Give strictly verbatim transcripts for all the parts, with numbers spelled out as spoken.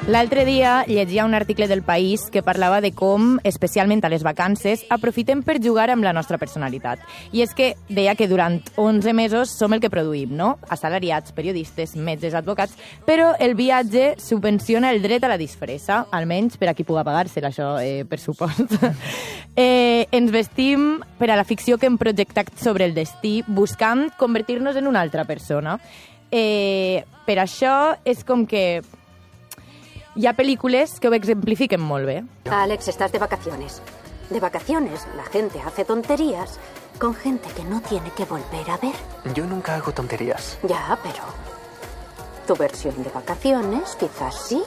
L'altre dia llegia un article del País que parlava de com, especialment a les vacances, aprofitem per jugar amb la nostra personalitat. I és que deia que durant onze mesos som el que produïm, no? Assalariats, periodistes, metges, advocats, però el viatge subvenciona el dret a la disfressa, almenys per a qui puga pagar-se-la, això, eh, per supost. eh, ens vestim per a la ficció que hem projectat sobre el destí, buscant convertir-nos en una altra persona. Eh, per això és com que hi ha pel·lícules que ho exemplifiquen molt bé. Alex, estás de vacaciones. De vacaciones, la gente hace tonterías con gente que no tiene que volver a ver. Yo nunca hago tonterías. Ya, pero tu versión de vacaciones quizás sí.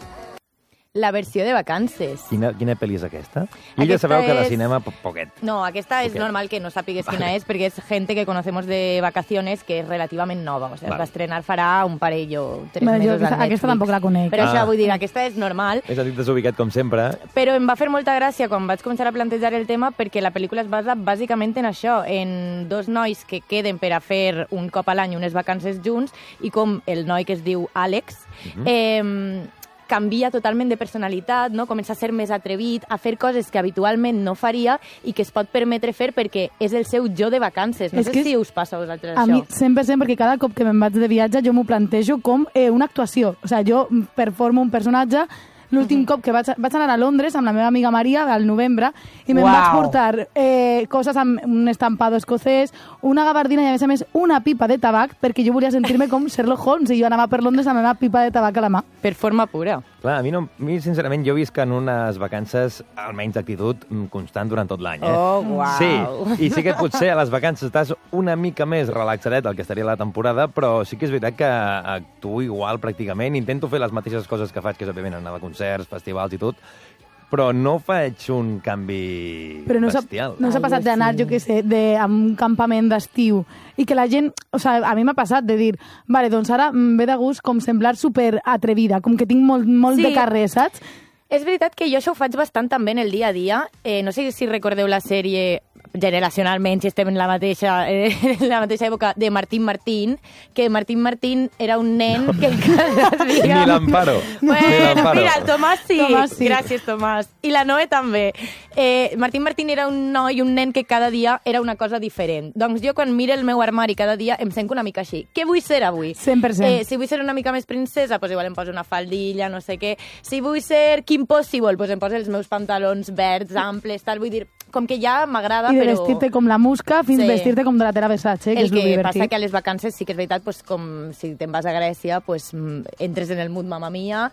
La versió de vacances. Quina, quina pel·li és aquesta? I ja sabeu que de cinema, po poquet. No, aquesta és Poquet. normal que no sàpigues quina Vale. és, perquè és gente que conocemos de vacaciones que és relativament nova. O sigui, Vale. es va estrenar farà un parell o tres Bueno, jo mesos aquesta- al Netflix. aquesta tampoc la conec. Però això Ah. vull dir, aquesta és normal. És a dir, desubicat com sempre. Però em va fer molta gràcia quan vaig començar a plantejar el tema perquè la pel·lícula es basa bàsicament en això, en dos nois que queden per a fer un cop a l'any unes vacances junts i com el noi que es diu Àlex Mhm. eh, canvia totalment de personalitat, no? Comença a ser més atrevit, a fer coses que habitualment no faria i que es pot permetre fer perquè és el seu jo de vacances. No És sé que si us passa a vosaltres A això. mi cent per cent, perquè cada cop que me'n vaig de viatge jo m'ho plantejo com eh, una actuació. O sigui, jo performo un personatge. L'últim cop que vaig, vaig anar a Londres amb la meva amiga Maria al novembre i me'n Uau. vaig portar eh, coses amb un estampado escocès, una gabardina i a més a més una pipa de tabac perquè jo volia sentir-me com Sherlock Holmes i jo anava per Londres amb la meva pipa de tabac a la mà. Per forma pura. Clar, a mi, no, a mi sincerament, jo visc en unes vacances almenys d'actitud mm, constant durant tot l'any. Eh? Oh, uau. Sí, i sí que potser a les vacances estàs una mica més relaxadet del que estaria la temporada, però sí que és veritat que actuo igual pràcticament, intento fer les mateixes coses que faig, que és òbviament anar a concerts, festivals i tot, però no faig un canvi Però no s'ha bestial. no s'ha Algo passat d'anar, així. jo què sé, de, a un campament d'estiu i que la gent, o sigui, a mi m'ha passat de dir, vale, doncs ara em ve de gust com semblar super atrevida, com que tinc molt, molt Sí. de carrer, saps? És veritat que jo això ho faig bastant també en el dia a dia. Eh, no sé si recordeu la sèrie generacionalment, si estem en la mateixa, eh, en la mateixa època, de Martín Martín, que Martín Martín era un nen que cada dia... Ni l'Amparo. Ni Bueno, l'Amparo. mira, el Tomàs sí. Tomàs sí. Gràcies, Tomàs. I la Noe també. Eh, Martín Martín era un noi, un nen que cada dia era una cosa diferent. Doncs jo quan miro el meu armari cada dia em sento una mica així. Què vull ser avui? cent per cent. Eh, si vull ser una mica més princesa, doncs igual em poso una faldilla, no sé què. Si vull ser Kim Possible, doncs em poso els meus pantalons verds, amples, tal. Vull dir, com que ja m'agrada, I de però... vestir-te com la musca fins Sí. vestir-te com de la Tera Versace, que El és el que divertit. passa que a les vacances sí que és veritat, pues, com si te'n vas a Grècia, pues, mm, entres en el mood Mamma Mia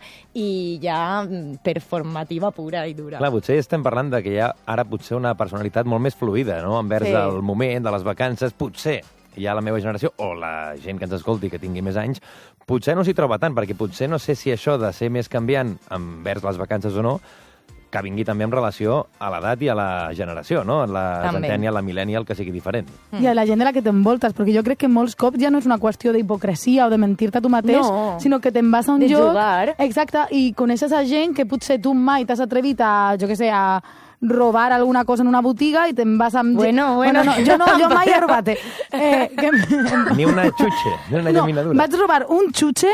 i ja mm, performativa pura i dura. Clar, potser estem parlant de que hi ha ara potser una personalitat molt més fluida, no?, envers Sí. el moment de les vacances. Potser hi ha la meva generació, o la gent que ens escolti que tingui més anys, potser no s'hi troba tant, perquè potser no sé si això de ser més canviant envers les vacances o no, que vingui també en relació a l'edat i a la generació, no? La També. centennial, la millennial, que sigui diferent. I a la gent de la que t'envoltes, perquè jo crec que molts cops ja no és una qüestió d'hipocresia o de mentir-te a tu mateix, No. sinó que te'n vas a un De lloc... jugar. Exacte, i coneixes a gent que potser tu mai t'has atrevit a, jo què sé, a robar alguna cosa en una botiga i te'n vas amb... Bueno, bueno. no, jo no, jo mai he robat. Eh, que... Ni una xutxe, ni una No, llaminadura. vaig robar un xutxe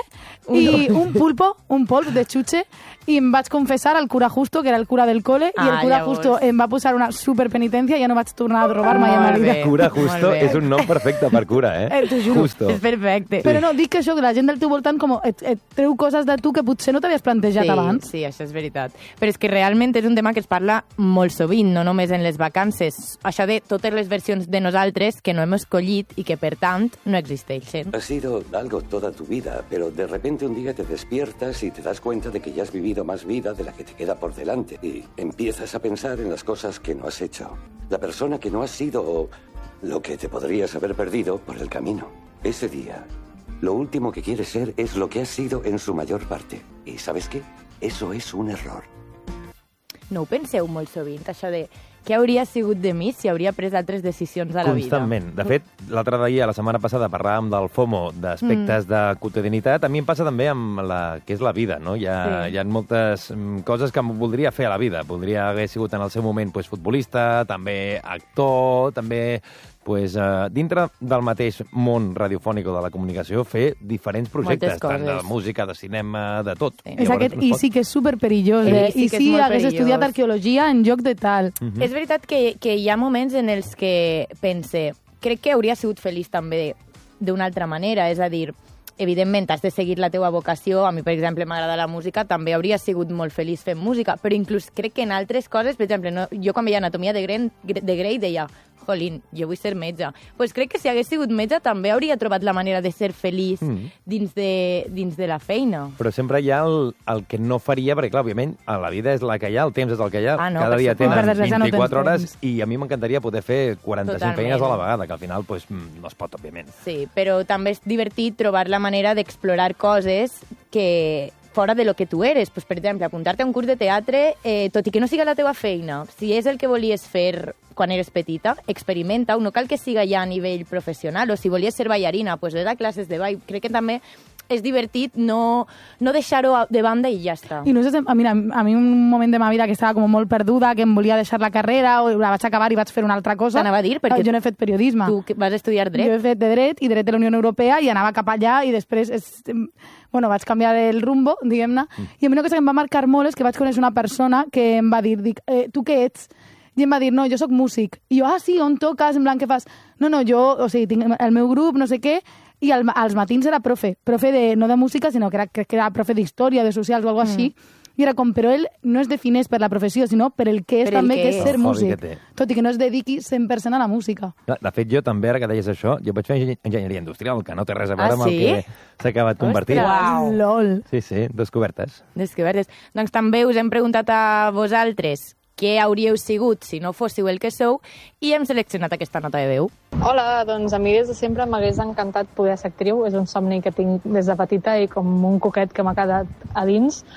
i un pulpo, un polp de xutxe, i em vaig confessar al cura Justo, que era el cura del cole, i el Ah, cura llavors. Justo em va posar una superpenitència i ja no vaig tornar a robar mai a la Molt vida. bé. Cura Molt Justo bé. és un nom perfecte per cura, eh? Eh, t'ho juro. Justo. És perfecte. Però no, dic que això, que la gent del teu voltant com et, et treu coses de tu que potser no t'havies plantejat sí, abans. Sí, això és veritat. Però és que realment és un tema que es parla molt sovint, no només en les vacances. Això de totes les versions de nosaltres que no hem escollit i que, per tant, no existeixen. Ha sido algo toda tu vida, pero de repente un día te despiertas y te das cuenta de que ya has vivido más vida de la que te queda por delante. Y empiezas a pensar en las cosas que no has hecho. La persona que no has sido o lo que te podrías haber perdido por el camino. Ese día, lo último que quieres ser es lo que has sido en su mayor parte. ¿Y sabes qué? Eso es un error. No ho penseu molt sovint, això de què hauria sigut de mi si hauria pres altres decisions a la vida? Constantment. De fet, l'altre dia, la setmana passada, parlàvem del FOMO, d'aspectes mm. de quotidianitat. A mi em passa també amb la que és la vida, no? Hi ha, Sí. hi ha moltes mm, coses que em voldria fer a la vida. Voldria haver sigut en el seu moment pues, futbolista, també actor, també pues, uh, dintre del mateix món radiofònic o de la comunicació, fer diferents projectes, tant de música, de cinema, de tot. Sí. És aquest, i sí que és superperillós, eh? I sí, sí hagués estudiat arqueologia en lloc de tal. Uh -huh. És veritat que, que hi ha moments en els que pense, crec que hauria sigut feliç també d'una altra manera, és a dir, evidentment has de seguir la teua vocació, a mi per exemple m'agrada la música, també hauria sigut molt feliç fent música, però inclús crec que en altres coses, per exemple, no, jo quan veia Anatomia de Grey, de Grey deia, jolín, jo vull ser metge. Pues crec que si hagués sigut metge també hauria trobat la manera de ser feliç mm. dins, de, dins de la feina. Però sempre hi ha el, el que no faria, perquè clar, òbviament, la vida és la que hi ha, el temps és el que hi ha. Ah, no, cada dia tenen vint-i-quatre no hores i a mi m'encantaria poder fer quaranta-cinc feines a la vegada, que al final pues, no es pot, òbviament. Sí, però també és divertit trobar la manera d'explorar coses que fora de lo que tu eres. Pues, per exemple, apuntar-te a un curs de teatre, eh, tot i que no siga la teva feina, si és el que volies fer quan eres petita, experimenta-ho, no cal que siga ja a nivell professional, o si volies ser ballarina, pues ve a classes de ball. Crec que també és divertit no, no deixar-ho de banda i ja està. I no sé, a mi, a mi un moment de ma vida que estava com molt perduda, que em volia deixar la carrera, o la vaig acabar i vaig fer una altra cosa. T'anava a dir, perquè jo no he fet periodisme. Tu vas estudiar dret? Jo he fet de dret i dret de la Unió Europea i anava cap allà i després és, bueno, vaig canviar el rumbo, diguem-ne, mm. i a mi una cosa que em va marcar molt és que vaig conèixer una persona que em va dir, dic, eh, tu què ets? I em va dir, no, jo sóc músic. I jo, ah, sí, on toques? En blanc, què fas? No, no, jo, o sigui, tinc el meu grup, no sé què, i al, als matins era profe. Profe de, no de música, sinó que era, crec que era profe d'història, de socials o alguna cosa mm. així. I era com, però ell no es defineix per la professió, sinó per el que és per també, que és, que és ser músic. Tot i que no es dediqui cent per cent a la música. De fet, jo també, ara que deies això, jo vaig fer enginyeria industrial, que no té res a veure ah, amb sí? el que s'ha acabat convertint. Wow. Lol. Sí, sí, descobertes. Descobertes. Doncs també us hem preguntat a vosaltres què hauríeu sigut si no fóssiu el que sou i hem seleccionat aquesta nota de veu. Hola, doncs a mi des de sempre m'hagués encantat poder ser actriu. És un somni que tinc des de petita i com un coquet que m'ha quedat a dins.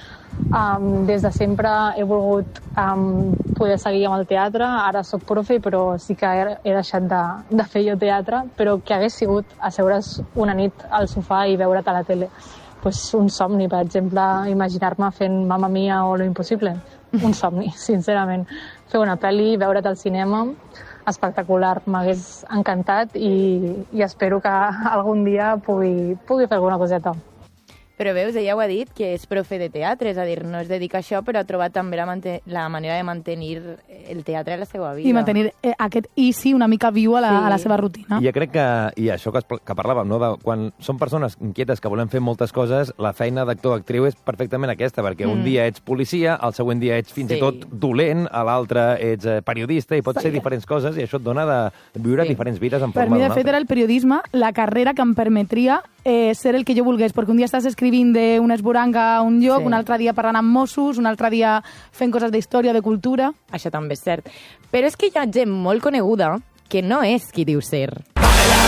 Um, des de sempre he volgut um, poder seguir amb el teatre. Ara sóc profe, però sí que he, he deixat de, de fer jo teatre, però que hagués sigut asseure's una nit al sofà i veure't a la tele. Pues un somni, per exemple, imaginar-me fent Mamma Mia o Lo Impossible. Un somni, sincerament. Fer una pel·li, veure't al cinema, espectacular. M'hagués encantat i, i espero que algun dia pugui, pugui fer alguna coseta. Però veus, ella ho ha dit, que és profe de teatre, és a dir, no es dedica a això, però ha trobat també la, la manera de mantenir el teatre a la seva vida. I mantenir eh, aquest easy una mica viu a la, sí. a la seva rutina. I jo crec que, i això que, que parlàvem, no? de, quan són persones inquietes que volen fer moltes coses, la feina d'actor-actriu és perfectament aquesta, perquè mm. un dia ets policia, el següent dia ets fins sí. i tot dolent, a l'altre ets periodista, i pots sí. ser diferents coses, i això et dona de viure sí. diferents vides en forma Per mi, de fet, era el periodisme la carrera que em permetria eh, ser el que jo volgués, perquè un dia estàs escrivint d'un esboranga a un lloc, sí. un altre dia parlant amb Mossos, un altre dia fent coses d'història, de cultura... Això també és cert. Però és que hi ha gent molt coneguda que no és qui diu ser. Baila,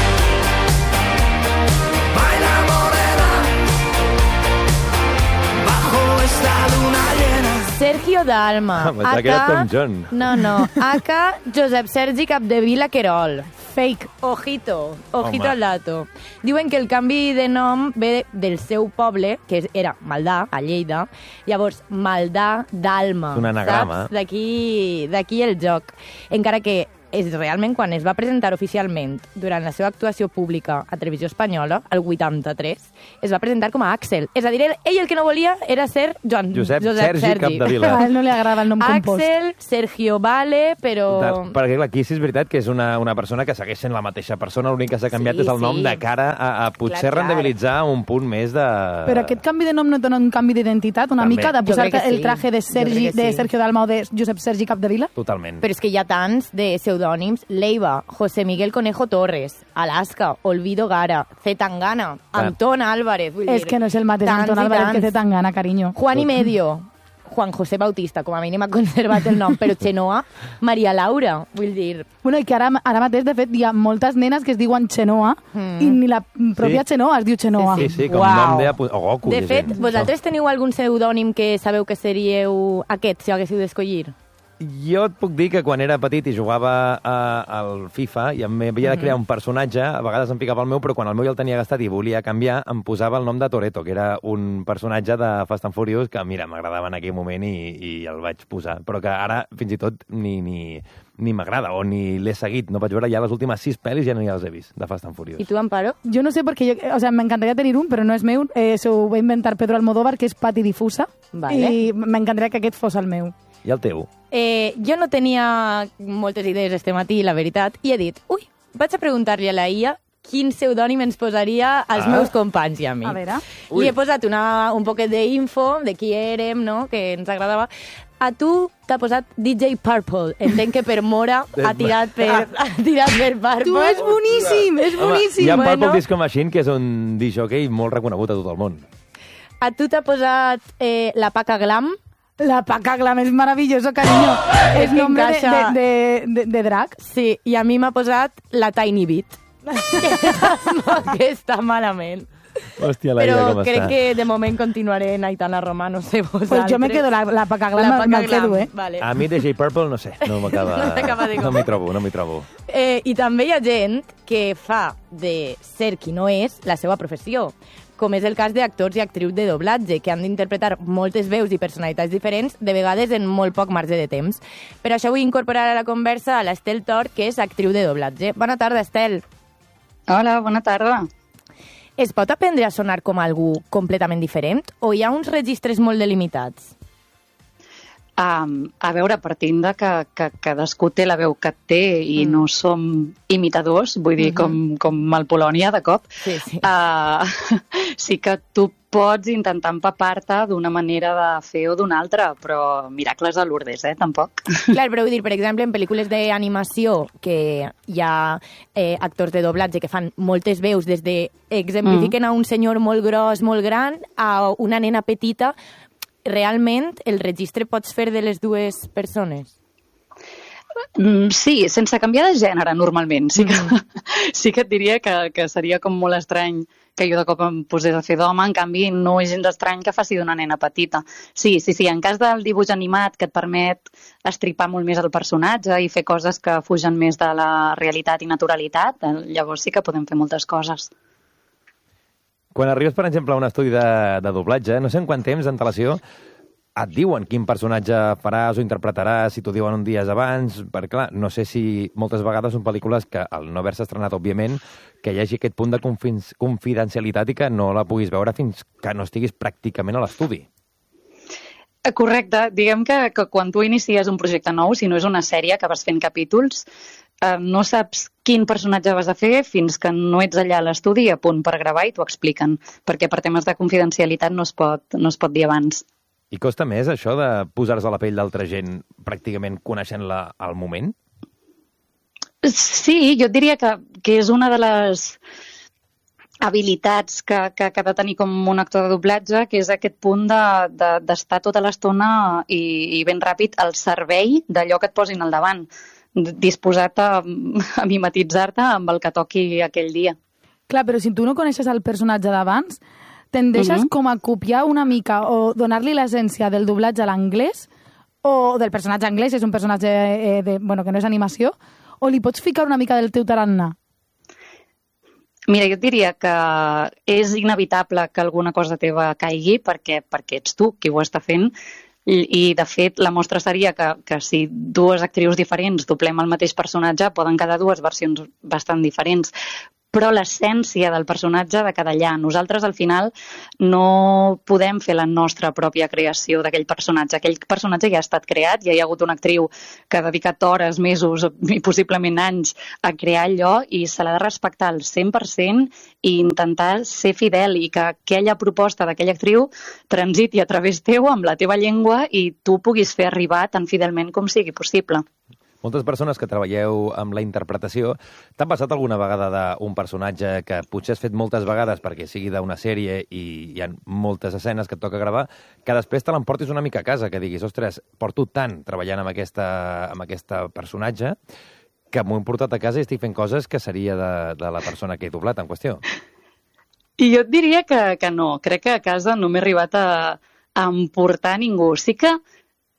baila morena, bajo esta luna llena. Sergio Dalma. Ah, m'ha quedat com John. No, no. Aka Josep Sergi Capdevila Querol. Fake. Ojito. Ojito al dato. Diuen que el canvi de nom ve del seu poble, que era Maldà, a Lleida. Llavors, Maldà Dalma. Un anagrama. Saps? D'aquí d'aquí el joc. Encara que és realment quan es va presentar oficialment durant la seva actuació pública a Televisió Espanyola, el vuitanta-tres, es va presentar com a Àxel. És a dir, ell, ell el que no volia era ser Joan Josep, Josep Sergi, Sergi. Capdevila. A ell no li agrada el nom compost. Àxel, Sergio Vale, però... De, perquè clar, aquí sí és veritat que és una, una persona que segueix sent la mateixa persona, l'únic que s'ha canviat sí, és el nom sí. de cara a, a potser clar, rendibilitzar clar. un punt més de... Però aquest canvi de nom no et dona un canvi d'identitat, una També. mica, de posar sí. el traje de, Sergi, sí. de Sergio Dalma o de Josep Sergi Capdevila? Totalment. Però és que hi ha tants de pseudònims. Leiva, José Miguel Conejo Torres, Alaska, Olvido Gara, Zetangana, Antón Álvarez. Vull És dir, que no és el mateix Antón Álvarez que Zetangana, carinyo. Juan y Medio, Juan José Bautista, com a mínim ha conservat el nom, però Xenoa, Maria Laura, vull dir... Bueno, i que ara, ara mateix, de fet, hi ha moltes nenes que es diuen Xenoa mm. i ni la pròpia sí. Xenoa es diu Xenoa. Sí, sí, com Uau. nom de... O Goku. De fet, vosaltres teniu algun pseudònim que sabeu que seríeu aquest, si ho haguéssiu d'escollir? Jo et puc dir que quan era petit i jugava a, al FIFA i em havia de crear un personatge, a vegades em picava el meu, però quan el meu ja el tenia gastat i volia canviar, em posava el nom de Toretto, que era un personatge de Fast and Furious que, mira, m'agradava en aquell moment i, i el vaig posar. Però que ara, fins i tot, ni, ni, ni m'agrada o ni l'he seguit. No vaig veure ja les últimes sis pel·lis, ja no ja les he vist, de Fast and Furious. ¿Y tú, Amparo? Yo no sé, porque yo, o sea, me encantaría tener un, pero no es meu. Eh, S'ho va inventar Pedro Almodóvar, que és Pati Difusa. Vale. I m'encantaria que aquest fos el meu. I el teu? Eh, jo no tenia moltes idees este matí, la veritat, i he dit, ui, vaig a preguntar-li a la I A quin pseudònim ens posaria als Ah. meus companys i a mi. A veure. Li he posat una, un poquet d'info de qui érem, no?, que ens agradava. A tu t'ha posat D J Purple. Entenc que per Mora ha tirat per, ha tirat per Purple. Tu, és boníssim, és boníssim. Hi ha Bueno. Purple Disco Machine, que és un disc-jockey molt reconegut a tot el món. A tu t'ha posat eh, la Paca Glam. La Paca Glam és maravilloso, cariño. És que nombre de, encaixa. de, de, de, de drag. Sí, i a mi m'ha posat la Tiny Beat. No, que està malament. Hòstia, la Però Ida, com crec està. que de moment continuaré en Aitana Roma, no sé vosaltres. Pues jo me quedo la, la Paca Glam, La Paca me'l quedo, Glam, eh? Vale. A mi D J Purple, no sé, no m'acaba... No t'acaba de No m'hi trobo, no m'hi trobo. Eh, I també hi ha gent que fa de ser qui no és la seva professió, com és el cas d'actors i actrius de doblatge, que han d'interpretar moltes veus i personalitats diferents, de vegades en molt poc marge de temps. Per això vull incorporar a la conversa a l'Estel Tor, que és actriu de doblatge. Bona tarda, Estel. Hola, bona tarda. Es pot aprendre a sonar com algú completament diferent o hi ha uns registres molt delimitats? Um, a veure, partint de que, que cadascú té la veu que té i mm. no som imitadors, vull dir, mm-hmm. com, com el Polònia, de cop, Sí, sí. Uh, sí que tu pots intentar empapar-te d'una manera de fer o d'una altra, però miracles de Lourdes, eh, tampoc. Clar, però vull dir, per exemple, en pel·lícules d'animació que hi ha eh, actors de doblatge que fan moltes veus, des de exemplifiquen mm. a un senyor molt gros, molt gran, a una nena petita, realment el registre pots fer de les dues persones? Mm, sí, sense canviar de gènere, normalment. Sí que, mm. sí que et diria que, que seria com molt estrany que jo de cop em posés a fer d'home, en canvi no és gens estrany que faci d'una nena petita. Sí, sí, sí, en cas del dibuix animat que et permet estripar molt més el personatge i fer coses que fugen més de la realitat i naturalitat, llavors sí que podem fer moltes coses. Quan arribes, per exemple, a un estudi de, de doblatge, no sé en quant temps d'antelació et diuen quin personatge faràs o interpretaràs, si t'ho diuen un dies abans, perquè, clar, no sé si moltes vegades són pel·lícules que, al no haver-se estrenat, òbviament, que hi hagi aquest punt de confins, confidencialitat i que no la puguis veure fins que no estiguis pràcticament a l'estudi. Correcte. Diguem que, que quan tu inicies un projecte nou, si no és una sèrie que vas fent capítols, eh, no saps quin personatge vas a fer fins que no ets allà a l'estudi a punt per gravar i t'ho expliquen, perquè per temes de confidencialitat no es pot, no es pot dir abans. I costa més això de posar-se a la pell d'altra gent pràcticament coneixent-la al moment? Sí, jo et diria que, que és una de les habilitats que, que, que ha de tenir com un actor de doblatge, que és aquest punt d'estar de, de, tota l'estona i, i ben ràpid al servei d'allò que et posin al davant, disposat a, a mimetitzar-te amb el que toqui aquell dia. Clar, però si tu no coneixes el personatge d'abans, tendeixes uh-huh. com a copiar una mica o donar-li l'essència del doblatge a l'anglès o del personatge anglès, és un personatge eh, de, bueno, que no és animació, o li pots ficar una mica del teu tarannà? Mira, jo et diria que és inevitable que alguna cosa teva caigui perquè, perquè ets tu qui ho està fent i, i de fet, la mostra seria que, que si dues actrius diferents doblem el mateix personatge, poden quedar dues versions bastant diferents, però l'essència del personatge ha de quedar allà. Nosaltres, al final, no podem fer la nostra pròpia creació d'aquell personatge. Aquell personatge ja ha estat creat, ja hi ha hagut una actriu que ha dedicat hores, mesos i possiblement anys a crear allò i se l'ha de respectar al cent per cent i intentar ser fidel i que aquella proposta d'aquella actriu transiti a través teu amb la teva llengua i tu puguis fer arribar tan fidelment com sigui possible. Moltes persones que treballeu amb la interpretació, t'ha passat alguna vegada d'un personatge que potser has fet moltes vegades perquè sigui d'una sèrie i hi ha moltes escenes que et toca gravar, que després te l'emportis una mica a casa, que diguis, ostres, porto tant treballant amb aquesta, amb aquesta personatge que m'ho he portat a casa i estic fent coses que seria de, de la persona que he doblat en qüestió. I jo et diria que, que no. Crec que a casa no m'he arribat a, a emportar ningú. Sí que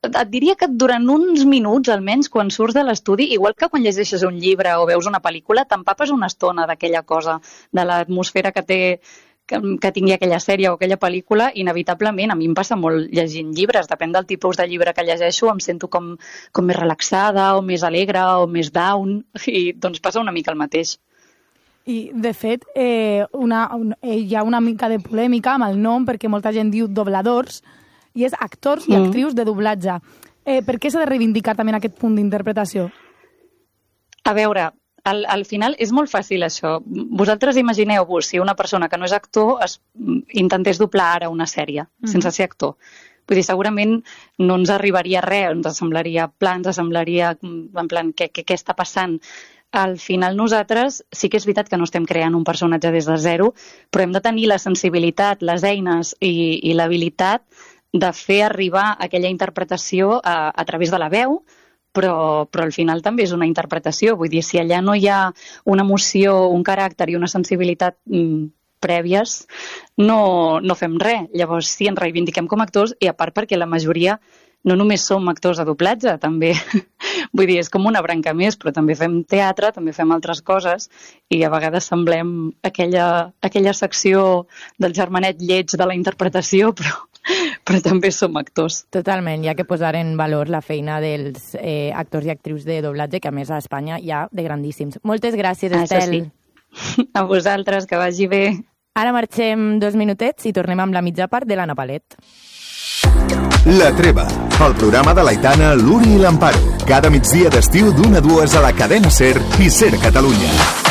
et diria que durant uns minuts, almenys, quan surts de l'estudi, igual que quan llegeixes un llibre o veus una pel·lícula, t'empapes una estona d'aquella cosa, de l'atmosfera que té que, que tingui aquella sèrie o aquella pel·lícula. Inevitablement, a mi em passa molt llegint llibres, depèn del tipus de llibre que llegeixo, em sento com, com més relaxada o més alegre o més down, i doncs passa una mica el mateix. I, de fet, eh, una, un, eh, hi ha una mica de polèmica amb el nom, perquè molta gent diu dobladors, i és actors i actrius de doblatge. Eh, per què s'ha de reivindicar també aquest punt d'interpretació? A veure, al, al final és molt fàcil això. Vosaltres imagineu-vos si una persona que no és actor es intentés doblar ara una sèrie, mm-hmm. sense ser actor. Vull dir, segurament no ens arribaria res, ens semblaria pla, ens semblaria en plan, què, què, què està passant? Al final nosaltres sí que és veritat que no estem creant un personatge des de zero, però hem de tenir la sensibilitat, les eines i, i l'habilitat de fer arribar aquella interpretació a, a través de la veu, però, però al final també és una interpretació. Vull dir, si allà no hi ha una emoció, un caràcter i una sensibilitat mm, prèvies, no, no fem res. Llavors sí, ens reivindiquem com a actors, i a part perquè la majoria no només som actors de doblatge, també, vull dir, és com una branca més, però també fem teatre, també fem altres coses, i a vegades semblem aquella, aquella secció del germanet lleig de la interpretació, però, però també som actors. Totalment, hi ha que posar en valor la feina dels eh, actors i actrius de doblatge, que a més a Espanya hi ha de grandíssims. Moltes gràcies, Estel. Sí. A vosaltres, que vagi bé. Ara marxem dos minutets i tornem amb la mitja part de l'Anna Palet. La Treva, el programa de l'Aitana, l'Uri i l'Amparo. Cada migdia d'estiu d'una a dues a la cadena SER i SER Catalunya.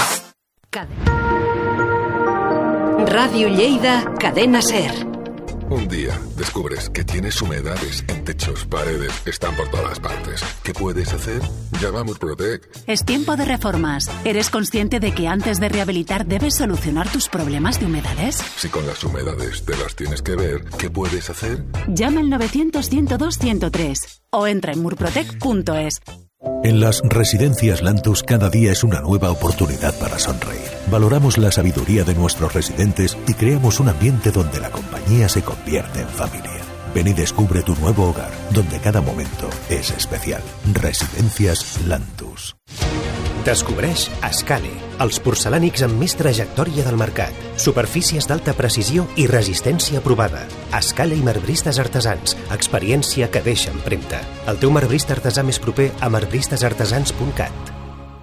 Radio Lleida, cadena SER. Un día descubres que tienes humedades en techos, paredes, están por todas partes. ¿Qué puedes hacer? Llama a Murprotec. Es tiempo de reformas. ¿Eres consciente de que antes de rehabilitar debes solucionar tus problemas de humedades? Si con las humedades te las tienes que ver, ¿qué puedes hacer? Llama al novecientos, ciento dos, ciento tres o entra en murprotec punto es. En las residencias Lantus cada día es una nueva oportunidad para sonreír. Valoramos la sabiduría de nuestros residentes y creamos un ambiente donde la compañía se convierte en familia. Ven y descubre tu nuevo hogar, donde cada momento es especial. Residencias Lantus. Descobreix Ascale, els porcelànics amb més trajectòria del mercat. Superfícies d'alta precisió i resistència provada. Ascale i marbristes artesans. Experiència que deixa empremta. El teu marbrista artesà més proper a marbristes artesans punt cat.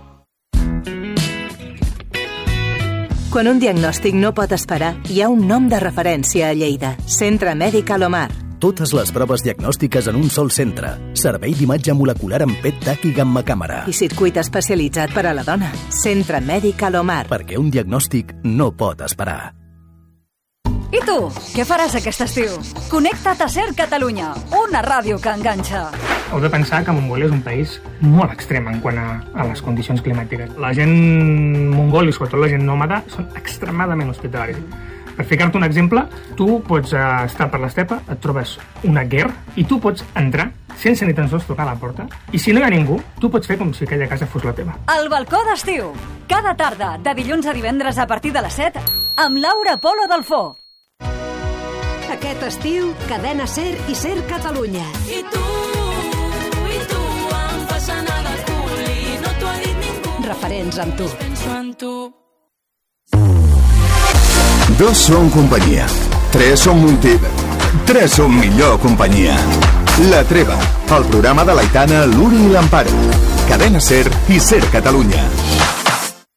Quan un diagnòstic no pot esperar, hi ha un nom de referència a Lleida. Centre Mèdic Alomar. Totes les proves diagnòstiques en un sol centre. Servei d'imatge molecular amb P E T-T A C i gammacàmera. I circuit especialitzat per a la dona. Centre Mèdic Alomar. Perquè un diagnòstic no pot esperar. I tu, què faràs aquest estiu? Connecta't a SER Catalunya, una ràdio que enganxa. Heu de pensar que Mongòlia és un país molt extrem en quant a, a les condicions climàtiques. La gent mongòlia, sobretot la gent nòmada, són extremadament hospitalaris. Per ficar-te un exemple, tu pots uh, estar per l'estepa, et trobes una guerra i tu pots entrar sense ni tan sols tocar la porta. I si no hi ha ningú, tu pots fer com si aquella casa fos la teva. El balcó d'estiu. Cada tarda, de dilluns a divendres a partir de les set, amb Laura Polo Delfó. Aquest estiu, cadena SER i SER Catalunya. I tu, i tu, em fas anar del cul i no t'ho ha dit ningú. Referents amb tu. Penso en tu. Dos són companyia. Tres són multi... Tres són millor companyia. La Treva, el programa de l'Aitana, l'Uri i l'Amparo. Cadena SER i SER Catalunya.